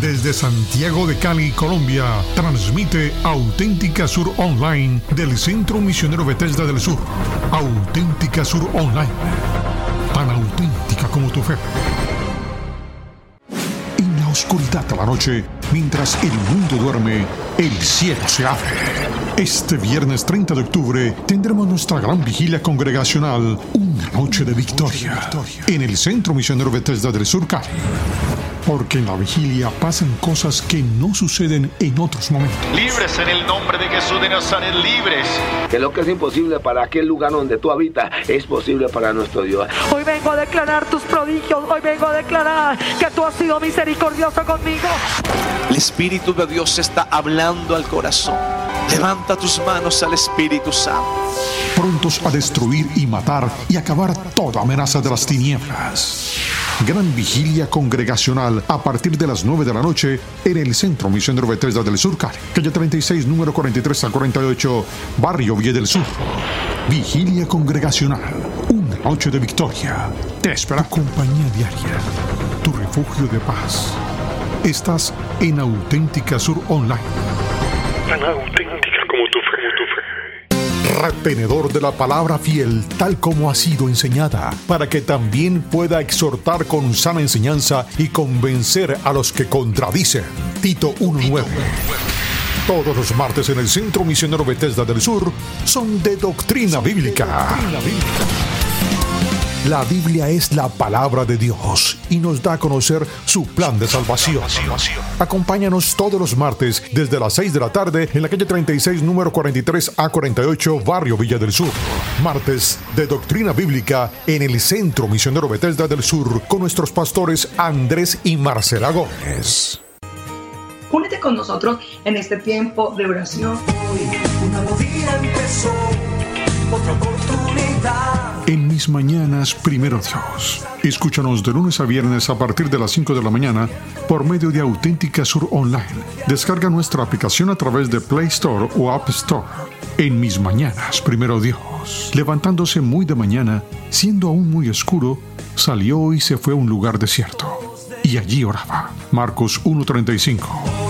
Desde Santiago de Cali, Colombia, transmite Auténtica Sur Online del Centro Misionero Bethesda del Sur. Auténtica Sur Online, tan auténtica como tu fe. En la oscuridad de la noche, mientras el mundo duerme, el cielo se abre. Este viernes 30 de octubre tendremos nuestra gran vigilia congregacional, Una Noche de Victoria, en el Centro Misionero Bethesda del Sur, Cali. Porque en la vigilia pasan cosas que no suceden en otros momentos. Libres en el nombre de Jesús de Nazaret, libres. Que lo que es imposible para aquel lugar donde tú habitas es posible para nuestro Dios. Hoy vengo a declarar tus prodigios. Hoy vengo a declarar que tú has sido misericordioso conmigo. El Espíritu de Dios está hablando al corazón. Levanta tus manos al Espíritu Santo. Prontos a destruir y matar y acabar toda amenaza de las tinieblas. Gran vigilia congregacional a partir de las 9 de la noche en el Centro Misionero Bethesda del Sur, Cali, calle 36, número 43 al 48, Barrio Villa del Sur. Vigilia congregacional, Una Noche de Victoria. Te espera compañía diaria, tu refugio de paz. Estás en Auténtica Sur Online. Tan auténtica como tu fe. Retenedor de la palabra fiel, tal como ha sido enseñada, para que también pueda exhortar con sana enseñanza y convencer a los que contradicen. Tito 1:9. Todos los martes en el Centro Misionero Bethesda del Sur son de doctrina bíblica. La Biblia es la palabra de Dios y nos da a conocer su plan de salvación. Acompáñanos todos los martes desde las 6 de la tarde en la calle 36, número 43 a 48, Barrio Villa del Sur. Martes de Doctrina Bíblica en el Centro Misionero Bethesda del Sur con nuestros pastores Andrés y Marcela Gómez. Únete con nosotros en este tiempo de oración. Hoy un nuevo día empezó, otra oportunidad. En mis mañanas, primero Dios. Escúchanos de lunes a viernes a partir de las 5 de la mañana por medio de Auténtica Sur Online. Descarga nuestra aplicación a través de Play Store o App Store. En mis mañanas, primero Dios. Levantándose muy de mañana, siendo aún muy oscuro, salió y se fue a un lugar desierto. Y allí oraba. Marcos 1:35.